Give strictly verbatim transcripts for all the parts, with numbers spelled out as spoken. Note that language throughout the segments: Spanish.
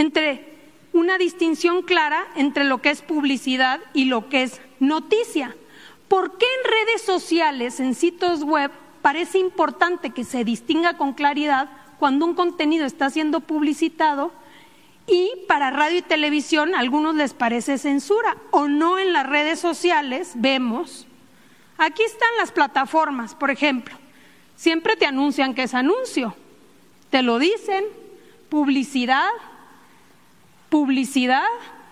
entre una distinción clara entre lo que es publicidad y lo que es noticia. ¿Por qué en redes sociales, en sitios web, parece importante que se distinga con claridad cuando un contenido está siendo publicitado y para radio y televisión a algunos les parece censura? O no, en las redes sociales vemos, aquí están las plataformas, por ejemplo, siempre te anuncian que es anuncio, te lo dicen, publicidad, publicidad.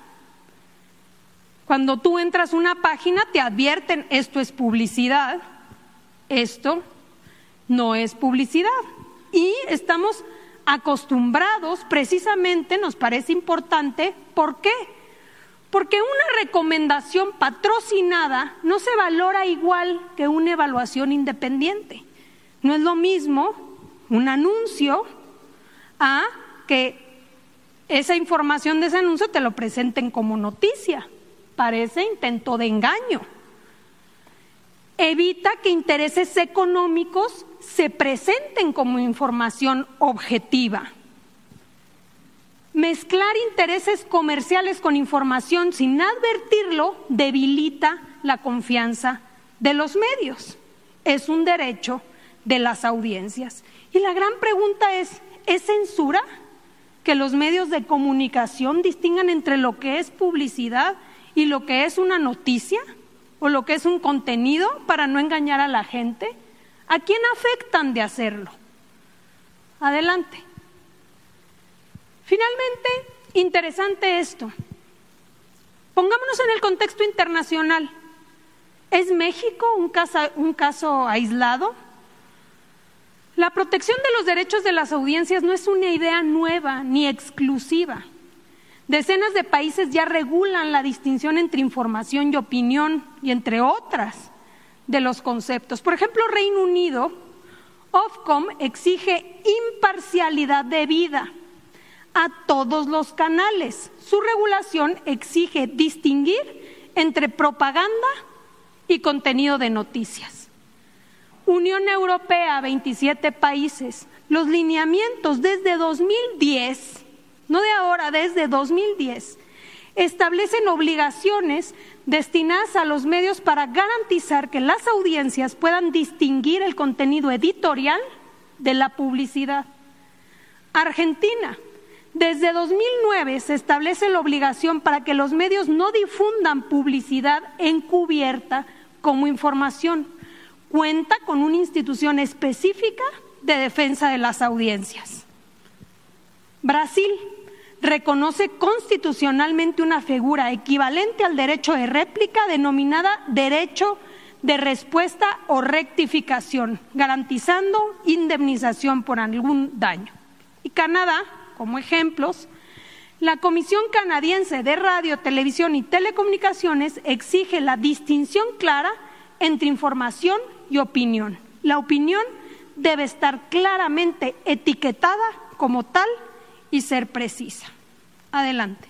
Cuando tú entras a una página te advierten, esto es publicidad, esto no es publicidad. Y estamos acostumbrados, precisamente nos parece importante, ¿por qué? Porque una recomendación patrocinada no se valora igual que una evaluación independiente. No es lo mismo un anuncio a que esa información de ese anuncio te lo presenten como noticia. Parece intento de engaño. Evita que intereses económicos se presenten como información objetiva. Mezclar intereses comerciales con información sin advertirlo debilita la confianza de los medios. Es un derecho de las audiencias. Y la gran pregunta es, ¿es censura que los medios de comunicación distingan entre lo que es publicidad y lo que es una noticia o lo que es un contenido para no engañar a la gente? ¿A quién afectan de hacerlo? Adelante. Finalmente, interesante esto. Pongámonos en el contexto internacional. ¿Es México un caso, un caso aislado? La protección de los derechos de las audiencias no es una idea nueva ni exclusiva. Decenas de países ya regulan la distinción entre información y opinión, y entre otras de los conceptos. Por ejemplo, Reino Unido, Ofcom exige imparcialidad debida a todos los canales. Su regulación exige distinguir entre propaganda y contenido de noticias. Unión Europea, veintisiete países. Los lineamientos desde dos mil diez, no de ahora, desde dos mil diez, establecen obligaciones destinadas a los medios para garantizar que las audiencias puedan distinguir el contenido editorial de la publicidad. Argentina, desde dos mil nueve se establece la obligación para que los medios no difundan publicidad encubierta como información. Cuenta con una institución específica de defensa de las audiencias. Brasil reconoce constitucionalmente una figura equivalente al derecho de réplica denominada derecho de respuesta o rectificación, garantizando indemnización por algún daño. Y Canadá, como ejemplos, la Comisión Canadiense de Radio, Televisión y Telecomunicaciones exige la distinción clara entre información y opinión. La opinión debe estar claramente etiquetada como tal y ser precisa. Adelante.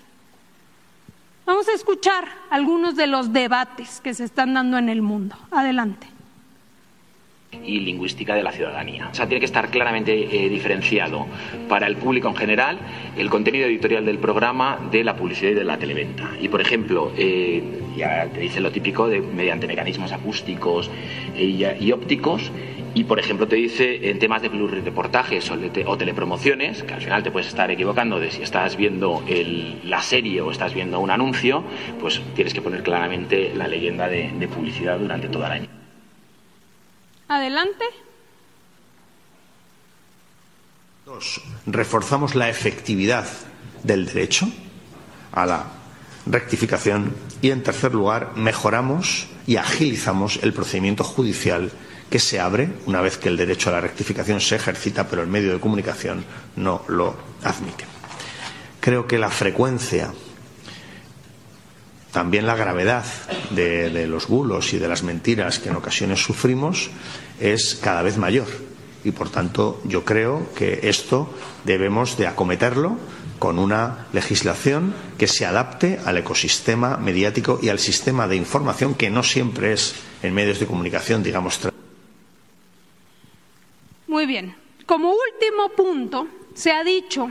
Vamos a escuchar algunos de los debates que se están dando en el mundo. Adelante. Y lingüística de la ciudadanía. O sea, tiene que estar claramente eh, diferenciado para el público en general el contenido editorial del programa de la publicidad y de la televenta. Y, por ejemplo, eh, ya te dice lo típico de mediante mecanismos acústicos eh, y, y ópticos. Y, por ejemplo, te dice en temas de plurireportajes o, te, o telepromociones, que al final te puedes estar equivocando de si estás viendo el, la serie o estás viendo un anuncio, pues tienes que poner claramente la leyenda de, de publicidad durante todo el año. Adelante. Dos, reforzamos la efectividad del derecho a la rectificación y, en tercer lugar, mejoramos y agilizamos el procedimiento judicial que se abre una vez que el derecho a la rectificación se ejercita, pero el medio de comunicación no lo admite. Creo que la frecuencia, también la gravedad de, de los bulos y de las mentiras que en ocasiones sufrimos es cada vez mayor y, por tanto, yo creo que esto debemos de acometerlo con una legislación que se adapte al ecosistema mediático y al sistema de información, que no siempre es en medios de comunicación, digamos. Muy bien. Como último punto, se ha dicho